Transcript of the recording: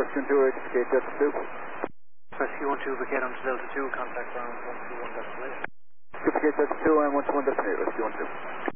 Rescue 2, rectificate Delta 2. Rescue 1-2, vacate onto Delta 2, contact ground 121 destination. Rectificate Delta 2 and 121 destination, Rescue 1-2.